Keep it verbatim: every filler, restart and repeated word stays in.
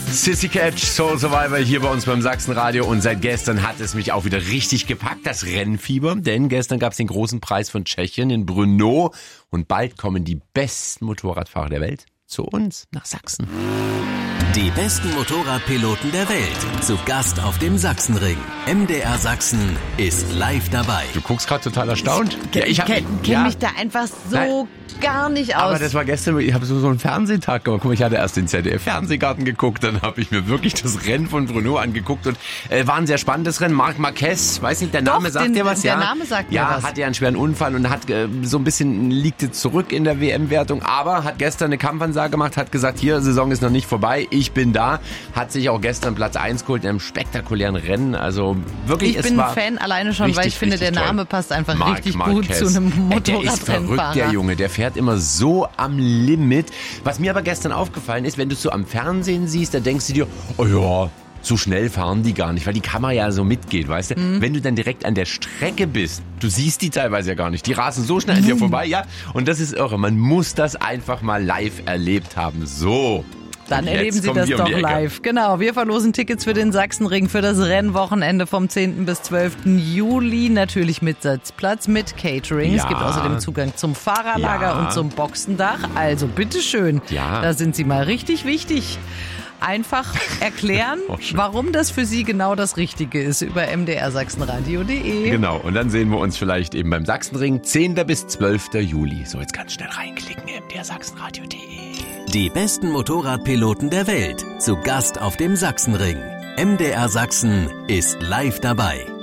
Sissy Catch, Soul Survivor hier bei uns beim Sachsenradio und seit gestern hat es mich auch wieder richtig gepackt, das Rennfieber, denn gestern gab es den großen Preis von Tschechien in Brno und bald kommen die besten Motorradfahrer der Welt zu uns nach Sachsen. Die besten Motorradpiloten der Welt zu Gast auf dem Sachsenring. M D R Sachsen ist live dabei. Du guckst gerade total erstaunt. Ja, ich kenne kenn ja. mich da einfach so Nein. gar nicht aus. Aber das war gestern, ich habe so, so einen Fernsehtag gemacht. Guck mal, ich hatte erst den Z D F-Fernsehgarten geguckt, dann habe ich mir wirklich das Rennen von Brno angeguckt und äh, war ein sehr spannendes Rennen. Marc Marquez, weiß nicht, der Name Doch, sagt den, dir was? Der ja, Name sagt ja, mir was. Ja, hatte ja einen schweren Unfall und hat äh, so ein bisschen liegt jetzt zurück in der W M-Wertung, aber hat gestern eine Kampfansage gemacht, hat gesagt, hier, Saison ist noch nicht vorbei, ich bin da. Hat sich auch gestern Platz eins geholt in einem spektakulären Rennen. Also wirklich, ich es bin war ein Fan alleine schon, richtig, weil ich finde, der toll. Name passt einfach Marc richtig Marquez. gut zu einem Motorradrennfahrer. Der ist verrückt, der Junge. Der fährt immer so am Limit. Was mir aber gestern aufgefallen ist, wenn du es so am Fernsehen siehst, da denkst du dir, oh ja, so schnell fahren die gar nicht, weil die Kamera ja so mitgeht, weißt du? Mhm. Wenn du dann direkt an der Strecke bist, du siehst die teilweise ja gar nicht. Die rasen so schnell an dir vorbei, ja. Und das ist irre. Man muss das einfach mal live erlebt haben. So. Dann erleben Sie das doch um live. Genau, wir verlosen Tickets für den Sachsenring für das Rennwochenende vom zehnten bis zwölften Juli. Natürlich mit Sitzplatz, mit Catering. Ja. Es gibt außerdem Zugang zum Fahrerlager ja. und zum Boxendach. Also bitteschön, ja. da sind Sie mal richtig wichtig. Einfach erklären, warum das für Sie genau das Richtige ist über m d r sachsenradio punkt d e. Genau, und dann sehen wir uns vielleicht eben beim Sachsenring, zehnten bis zwölften Juli. So, jetzt ganz schnell reinklicken, m d r sachsenradio punkt d e. Die besten Motorradpiloten der Welt zu Gast auf dem Sachsenring. M D R Sachsen ist live dabei.